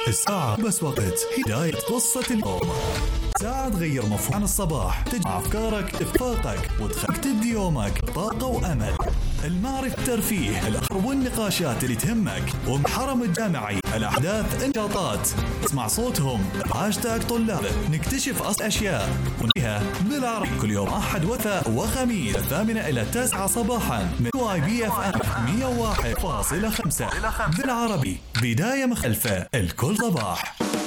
الساعة بس وقت هداية قصة اليوم. ساعة تغير مفهوم عن الصباح، تجمع أفكارك، إخفاقك، وتخليك تبدي يومك بطاقة وأمل. المعرفة، الترفيه، الأخبار والنقاشات اللي تهمك، ومحرم الجامعي، الأحداث، النشاطات. اسمع صوتهم هاشتاج طلاب، نكتشف أصل أشياء ونحكيها بالعربي كل يوم أحد وثلاث وخميس 8 إلى 9 صباحا من YBFM 101.5 بالعربي. بداية مختلفة الكل صباح.